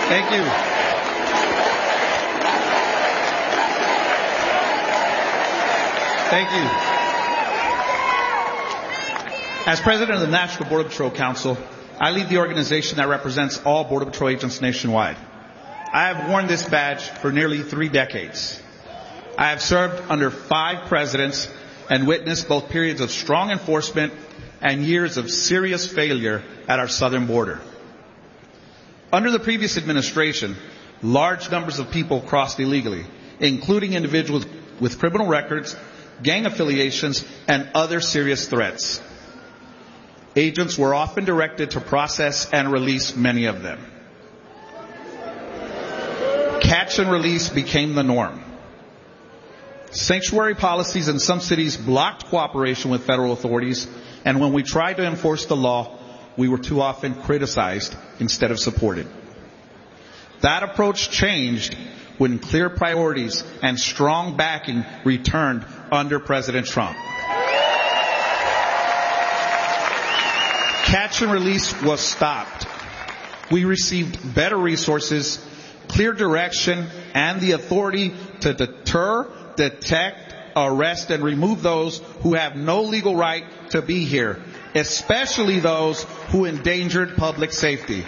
Thank you. Thank you. As president of the National Border Patrol Council, I lead the organization that represents all Border Patrol agents nationwide. I have worn this badge for nearly 3 decades. I have served under 5 presidents and witnessed both periods of strong enforcement and years of serious failure at our southern border. Under the previous administration, large numbers of people crossed illegally, including individuals with criminal records, gang affiliations, and other serious threats. Agents were often directed to process and release many of them. Catch and release became the norm. Sanctuary policies in some cities blocked cooperation with federal authorities, and when we tried to enforce the law, we were too often criticized instead of supported. That approach changed when clear priorities and strong backing returned under President Trump. Catch and release was stopped. We received better resources, clear direction, and the authority to deter, detect, arrest, and remove those who have no legal right to be here, especially those who endangered public safety.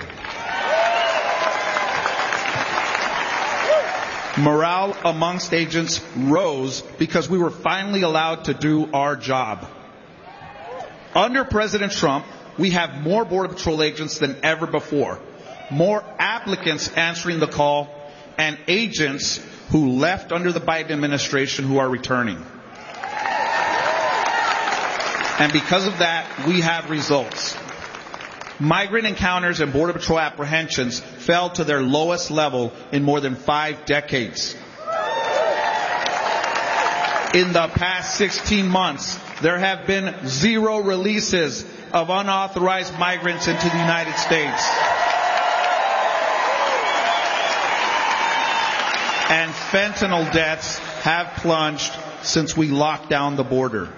Morale amongst agents rose because we were finally allowed to do our job. Under President Trump, we have more Border Patrol agents than ever before, more applicants answering the call, and agents who left under the Biden administration who are returning. And because of that, we have results. Migrant encounters and Border Patrol apprehensions fell to their lowest level in more than 5 decades. In the past 16 months, there have been 0 releases of unauthorized migrants into the United States. And fentanyl deaths have plunged since we locked down the border.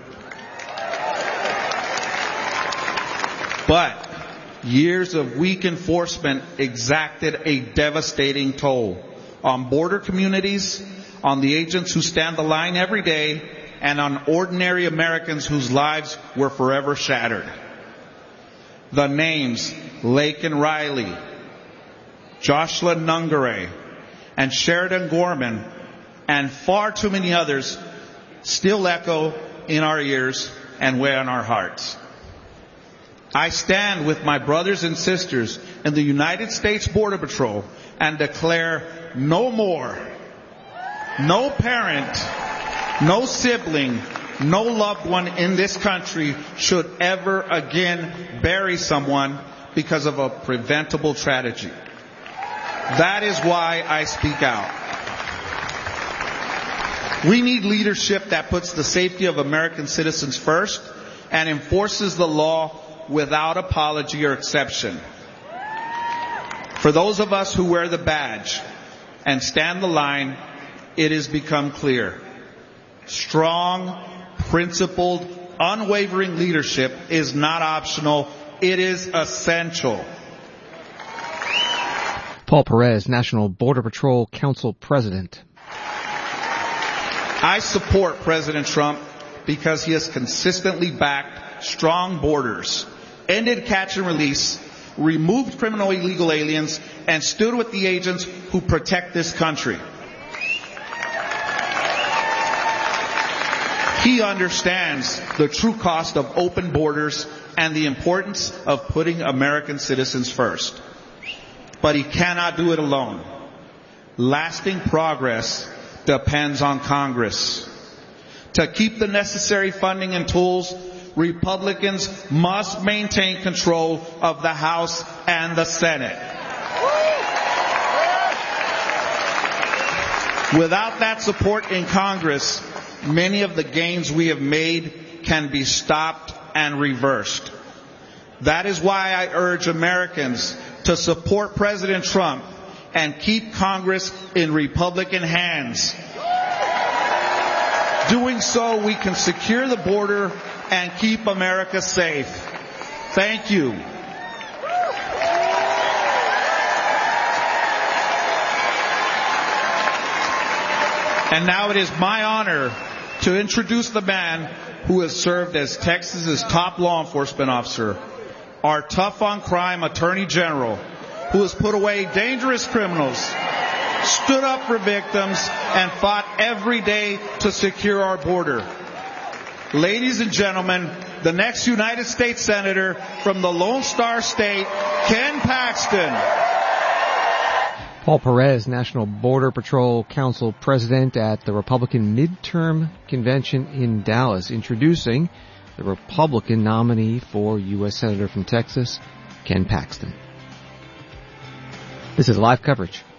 But years of weak enforcement exacted a devastating toll on border communities, on the agents who stand the line every day, and on ordinary Americans whose lives were forever shattered. The names Laken Riley, Joshua Nungare, and Sheridan Gorman, and far too many others, still echo in our ears and weigh on our hearts. I stand with my brothers and sisters in the United States Border Patrol and declare no more, no parent, no sibling, no loved one in this country should ever again bury someone because of a preventable tragedy. That is why I speak out. We need leadership that puts the safety of American citizens first and enforces the law without apology or exception. For those of us who wear the badge and stand the line, it has become clear. Strong, principled, unwavering leadership is not optional. It is essential. Paul Perez, National Border Patrol Council President. I support President Trump because he has consistently backed strong borders, ended catch and release, removed criminal illegal aliens, and stood with the agents who protect this country. He understands the true cost of open borders and the importance of putting American citizens first. But he cannot do it alone. Lasting progress depends on Congress. To keep the necessary funding and tools, Republicans must maintain control of the House and the Senate. Without that support in Congress, many of the gains we have made can be stopped and reversed. That is why I urge Americans to support President Trump and keep Congress in Republican hands. Doing so, we can secure the border and keep America safe. Thank you. And now it is my honor to introduce the man who has served as Texas's top law enforcement officer, our tough on crime Attorney General, who has put away dangerous criminals, stood up for victims, and fought every day to secure our border. Ladies and gentlemen, the next United States Senator from the Lone Star State, Ken Paxton. Paul Perez, National Border Patrol Council President at the Republican Midterm Convention in Dallas, introducing the Republican nominee for U.S. Senator from Texas, Ken Paxton. This is live coverage